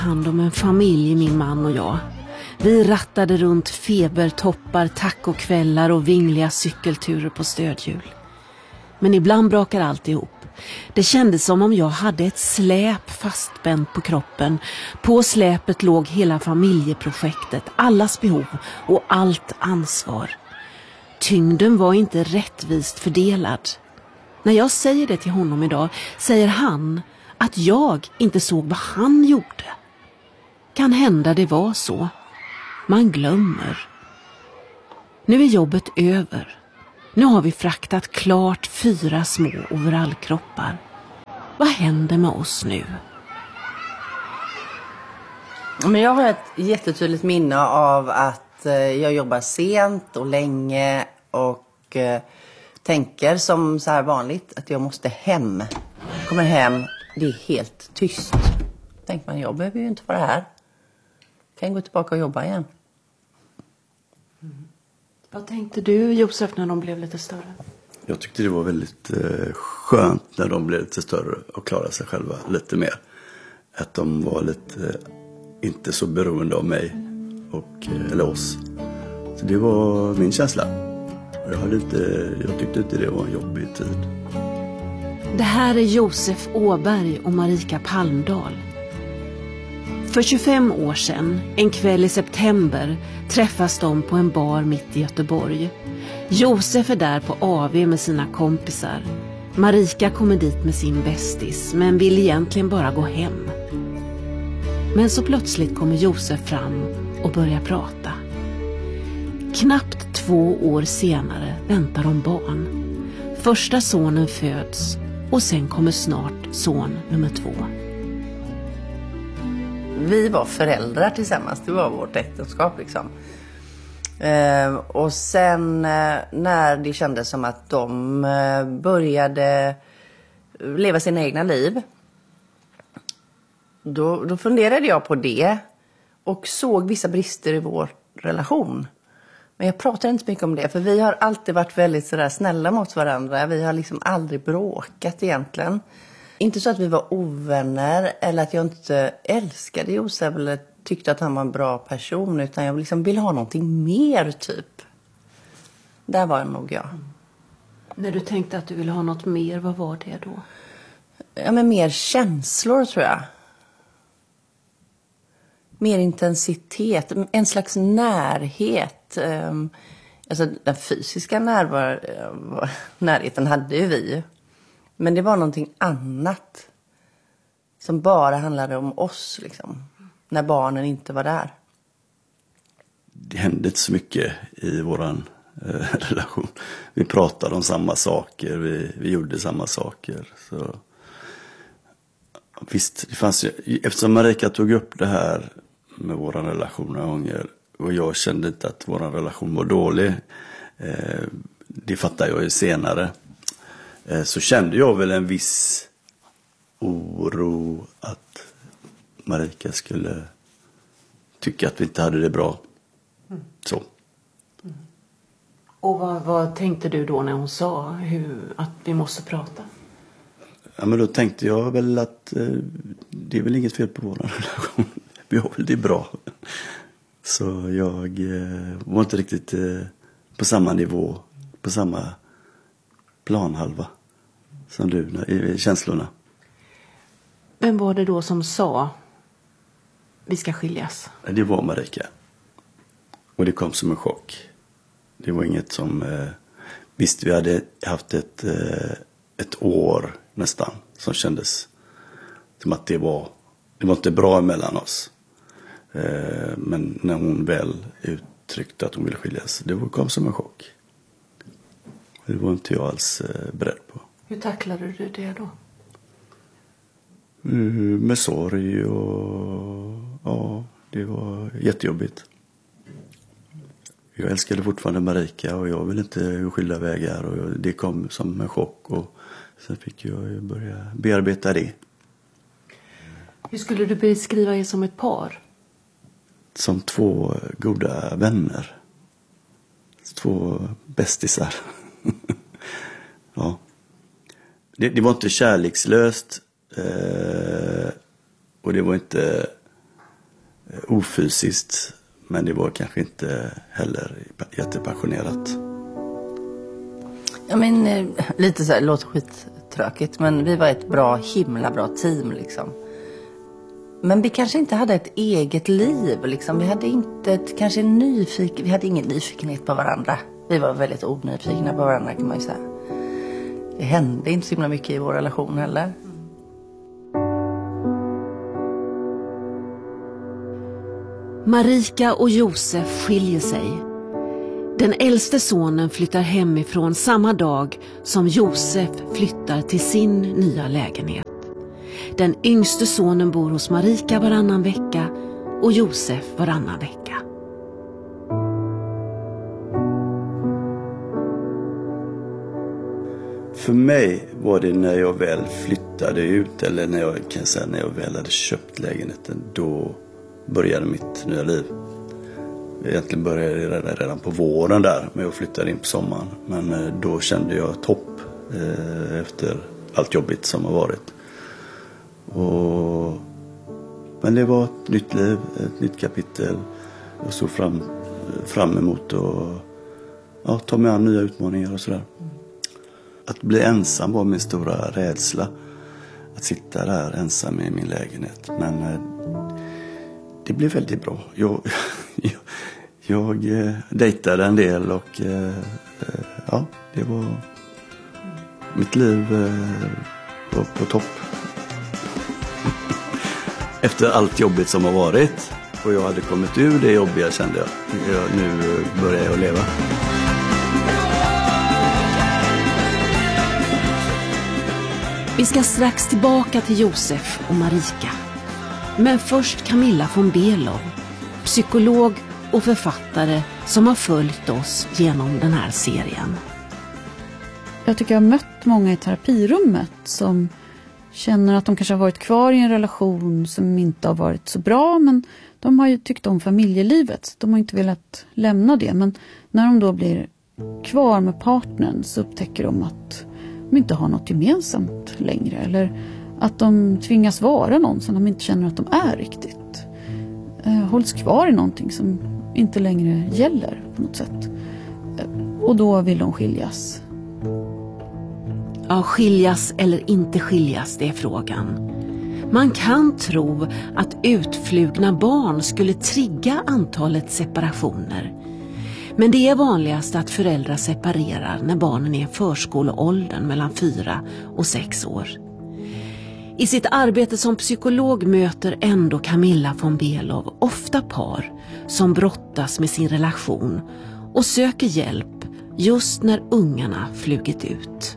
Hand om en familj, min man och jag. Vi rattade runt febertoppar, tacokvällar och vingliga cykelturer på stödhjul. Men ibland brakar allt ihop. Det kändes som om jag hade ett släp fastspänt på kroppen. På släpet låg hela familjeprojektet, allas behov och allt ansvar. Tyngden var inte rättvist fördelad. När jag säger det till honom idag säger han att jag inte såg vad han gjorde. Kan hända det var så. Man glömmer. Nu är jobbet över. Nu har vi fraktat klart 4 små overallkroppar. Vad händer med oss nu? Men jag har ett jättetydligt minne av att jag jobbar sent och länge och tänker som så här vanligt att jag måste hem. Kommer hem, det är helt tyst. Tänker man, jag behöver ju inte vara här. Kan gå tillbaka och jobba igen. Vad tänkte du, Josef, när de blev lite större? Jag tyckte det var väldigt skönt när de blev lite större och klarade sig själva lite mer. Att de var lite inte så beroende av mig eller oss. Så det var min känsla. Jag tyckte inte det var en jobbig tid. Det här är Josef Åberg och Marika Palmdahl. För 25 år sedan, en kväll i september, träffas de på en bar mitt i Göteborg. Josef är där på AV med sina kompisar. Marika kommer dit med sin bästis, men vill egentligen bara gå hem. Men så plötsligt kommer Josef fram och börjar prata. Knappt 2 år senare väntar de barn. Första sonen föds och sen kommer snart son nummer 2. Vi var föräldrar tillsammans, det var vårt äktenskap liksom. Och sen när det kändes som att de började leva sina egna liv, då funderade jag på det och såg vissa brister i vår relation. Men jag pratar inte mycket om det, för vi har alltid varit väldigt sådär snälla mot varandra. Vi har liksom aldrig bråkat egentligen. Inte så att vi var ovänner eller att jag inte älskade Josef eller tyckte att han var en bra person, utan jag liksom ville ha någonting mer typ. Där var nog jag. När du tänkte att du ville ha något mer, vad var det då? Ja, men mer känslor tror jag. Mer intensitet, en slags närhet. Alltså den fysiska närheten hade ju vi. Men det var någonting annat som bara handlade om oss liksom, när barnen inte var där. Det hände inte så mycket i våran relation. Vi pratade om samma saker, vi gjorde samma saker. Så visst, det fanns ju, eftersom Marika tog upp det här med våran relation några gånger och jag kände inte att våran relation var dålig, det fattar jag ju senare, så kände jag väl en viss oro att Marika skulle tycka att vi inte hade det bra. Så. Och vad tänkte du då när hon sa att vi måste prata? Ja, men då tänkte jag väl att det är väl inget fel på vår relation. Vi har väl det bra. Så jag var inte riktigt på samma nivå, på samma planhalva som du i känslorna. Vem var det då som sa vi ska skiljas? Det var Marika. Och det kom som en chock. Det var inget som... visst, vi hade haft ett år nästan som kändes som att det var inte bra mellan oss. Men när hon väl uttryckte att hon ville skiljas, det kom som en chock. Det var inte jag alls beredd på. Hur tacklade du det då? Med sorg och... Ja, det var jättejobbigt. Jag älskade fortfarande Marika och jag ville inte skilja vägar. Och det kom som en chock och sen fick jag börja bearbeta det. Hur skulle du beskriva er som ett par? Som 2 goda vänner. 2 bästisar. Ja. Det var inte kärlekslöst. Och det var inte ofysiskt, men det var kanske inte heller jättepassionerat. Ja, men lite så här, låter skittråkigt, men vi var ett himla bra team liksom. Men vi kanske inte hade ett eget liv liksom. Vi hade inte vi hade ingen nyfikenhet på varandra. Vi var väldigt onyfikna på varandra, kan man ju säga. Det hände inte så himla mycket i vår relation heller. Marika och Josef skiljer sig. Den äldste sonen flyttar hemifrån samma dag som Josef flyttar till sin nya lägenhet. Den yngste sonen bor hos Marika varannan vecka och Josef varannan vecka. För mig var det när jag väl flyttade ut, eller när jag väl hade köpt lägenheten, då började mitt nya liv. Egentligen började det redan på våren där, men jag flyttade in på sommaren. Men då kände jag topp efter allt jobbigt som har varit. Men det var ett nytt liv, ett nytt kapitel. Jag såg fram emot att ta mig an nya utmaningar och sådär. Att bli ensam var min stora rädsla. Att sitta där ensam i min lägenhet. Men det blev väldigt bra. Jag dejtade en del och det var... Mitt liv var på topp. Efter allt jobbigt som har varit och jag hade kommit ur det jobbiga, kände jag. Nu börjar jag leva. Vi ska strax tillbaka till Josef och Marika. Men först Camilla von Below, psykolog och författare som har följt oss genom den här serien. Jag tycker jag har mött många i terapirummet som känner att de kanske har varit kvar i en relation som inte har varit så bra, men de har ju tyckt om familjelivet. De har inte velat lämna det, men när de då blir kvar med partnern så upptäcker de att de inte har något gemensamt längre, eller att de tvingas vara någon som de inte känner att de är riktigt. Hålls kvar i någonting som inte längre gäller på något sätt. Och då vill de skiljas. Ja, skiljas eller inte skiljas, det är frågan. Man kan tro att utflugna barn skulle trigga antalet separationer. Men det är vanligast att föräldrar separerar när barnen är i förskoleåldern mellan 4 och 6 år. I sitt arbete som psykolog möter ändå Camilla von Below ofta par som brottas med sin relation och söker hjälp just när ungarna flugit ut.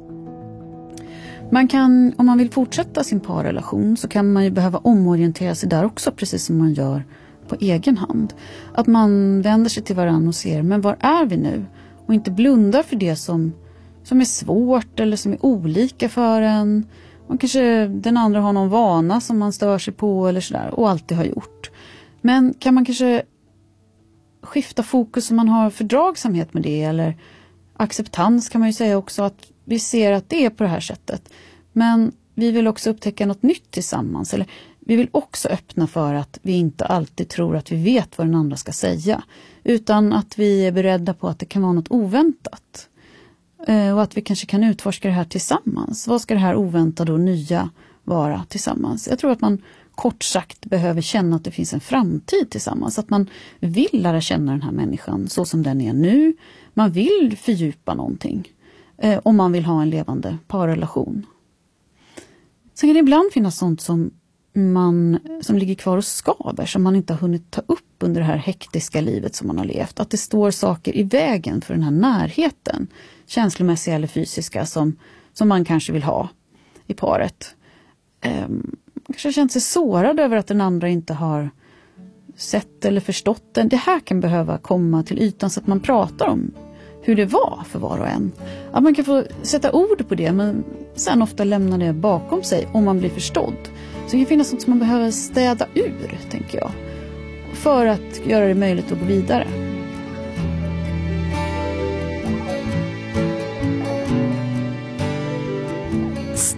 Man kan, om man vill fortsätta sin parrelation, så kan man ju behöva omorientera sig där också, precis som man gör på egen hand. Att man vänder sig till varandra och ser, men var är vi nu? Och inte blundar för det som är svårt eller som är olika för en. Och kanske den andra har någon vana som man stör sig på eller sådär, och alltid har gjort. Men kan man kanske skifta fokus om man har fördragsamhet med det, eller acceptans kan man ju säga också, att vi ser att det är på det här sättet. Men vi vill också upptäcka något nytt tillsammans. Eller vi vill också öppna för att vi inte alltid tror att vi vet vad den andra ska säga. Utan att vi är beredda på att det kan vara något oväntat. Och att vi kanske kan utforska det här tillsammans. Vad ska det här oväntade och nya vara tillsammans? Jag tror att man kort sagt behöver känna att det finns en framtid tillsammans. Att man vill lära känna den här människan så som den är nu. Man vill fördjupa någonting. Om man vill ha en levande parrelation. Sen kan det ibland finnas sånt som ligger kvar och skaver, som man inte har hunnit ta upp under det här hektiska livet som man har levt. Att det står saker i vägen för den här närheten, känslomässiga eller fysiska, som man kanske vill ha i paret. Kanske har känt sig sårad över att den andra inte har sett eller förstått den. Det här kan behöva komma till ytan så att man pratar om hur det var för var och en. Att man kan få sätta ord på det, men sen ofta lämna det bakom sig om man blir förstådd. Så det kan finnas sånt som man behöver städa ur, tänker jag, för att göra det möjligt att gå vidare.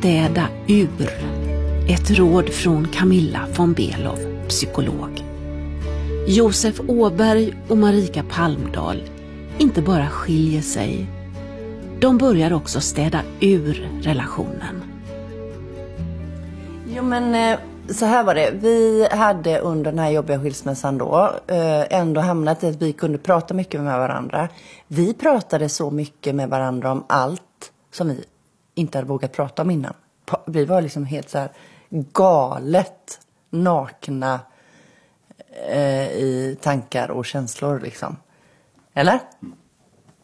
Städa ur. Ett råd från Camilla von Below, psykolog. Josef Åberg och Marika Palmdahl inte bara skiljer sig, de börjar också städa ur relationen. Jo men så här var det. Vi hade under den här jobbiga skilsmässan då ändå hamnat i att vi kunde prata mycket med varandra. Vi pratade så mycket med varandra om allt som vi inte hade vågat prata om innan. Vi var liksom helt så här galet nakna i tankar och känslor liksom. Eller?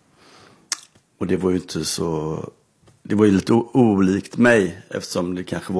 Och det var ju inte så... Det var ju lite olikt mig eftersom det kanske var